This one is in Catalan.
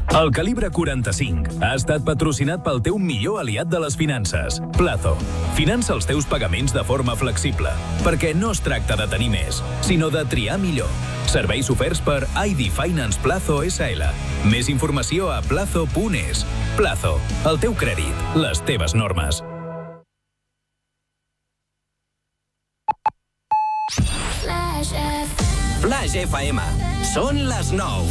El calibre 45 ha estat patrocinat pel teu millor aliat de les finances, Plazo. Finança els teus pagaments de forma flexible, perquè no es tracta de tenir més, sinó de triar millor. Serveis oferts per ID Finance Plazo SL. Més informació a plazo.es. Plazo, el teu crèdit, les teves normes. Flash FM. Són les 9.